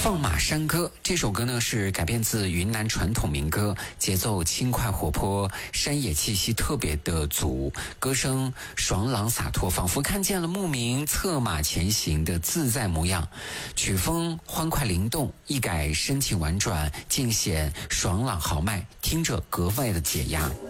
放马山歌这首歌呢是改编自云南传统民歌，节奏轻快活泼，山野气息特别的足，歌声爽朗洒脱，仿佛看见了牧民策马前行的自在模样。曲风欢快灵动，一改深情婉转，尽显爽朗豪迈，听着格外的解压。